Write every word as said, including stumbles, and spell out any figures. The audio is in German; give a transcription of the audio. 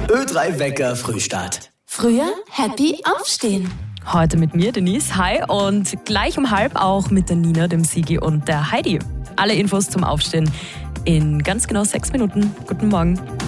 Ö drei Wecker Frühstart. Früher happy aufstehen. Heute mit mir, Denise, hi, und gleich um halb auch mit der Nina, dem Sigi und der Heidi. Alle Infos zum Aufstehen in ganz genau sechs Minuten. Guten Morgen.